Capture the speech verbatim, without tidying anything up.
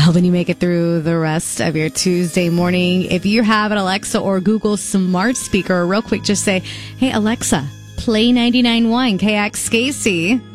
helping you make it through the rest of your Tuesday morning. If you have an Alexa or Google smart speaker, real quick, just say, hey, Alexa, play ninety-nine point one K X Casey.